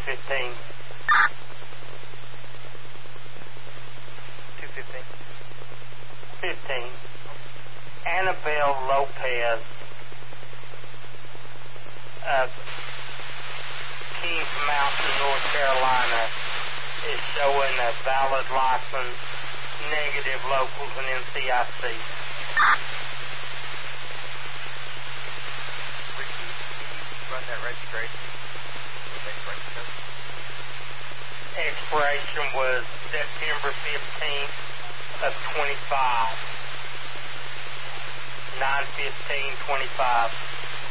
215. 215. 15. Annabelle Lopez of Kings Mountain, North Carolina, is showing a valid license, negative locals and NCIC. Ricky, can you run that registration? Expiration was September 15th of 25. 9/15/25.